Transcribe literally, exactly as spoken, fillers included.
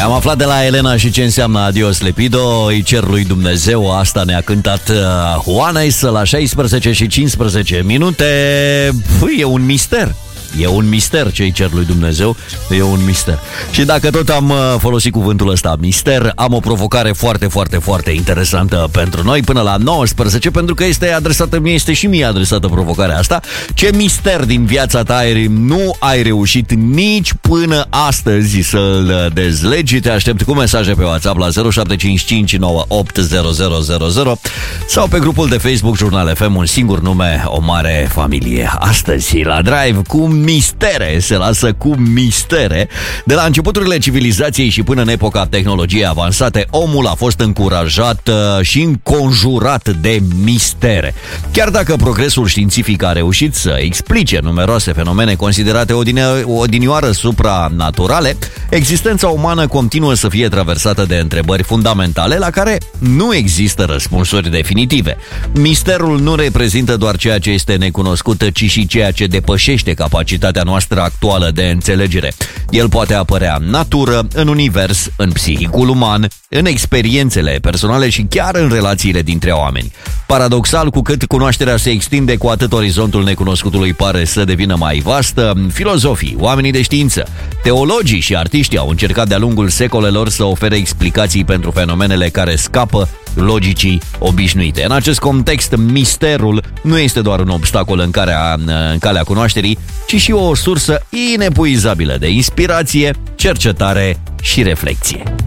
Am aflat de la Elena și ce înseamnă adios lepido, îi cer lui Dumnezeu, asta ne-a cântat uh, Juanes la șaisprezece și cincisprezece minute. Păi, e un mister. E un mister ce-i cer lui Dumnezeu, e un mister. Și dacă tot am folosit cuvântul ăsta, mister, am o provocare foarte, foarte, foarte interesantă pentru noi până la nouăsprezece, pentru că este adresată mie, este și mie adresată provocarea asta. Ce mister din viața ta nu ai reușit nici până astăzi să-l dezlegi? Te aștept cu mesaje pe WhatsApp la zero șapte cinci cinci nouă opt zero zero zero zero sau pe grupul de Facebook Jurnal F M, un singur nume, o mare familie. Astăzi la Drive cu mistere, se lasă cu mistere. De la începuturile civilizației și până în epoca tehnologiei avansate, omul a fost încurajat și înconjurat de mistere. Chiar dacă progresul științific a reușit să explice numeroase fenomene considerate odinioară supranaturale, existența umană continuă să fie traversată de întrebări fundamentale la care nu există răspunsuri definitive. Misterul nu reprezintă doar ceea ce este necunoscut, ci și ceea ce depășește capacitatea noastră actuală de înțelegere. El poate apărea în natură, în univers, în psihicul uman, în experiențele personale și chiar în relațiile dintre oameni. Paradoxal, cu cât cunoașterea se extinde, cu atât orizontul necunoscutului pare să devină mai vastă. Filozofii, oamenii de știință, teologii și artiștii au încercat de-a lungul secolelor să ofere explicații pentru fenomenele care scapă logicii obișnuite. În acest context, misterul nu este doar un obstacol în calea, în calea cunoașterii, ci și o sursă inepuizabilă de inspirație, cercetare și reflexie.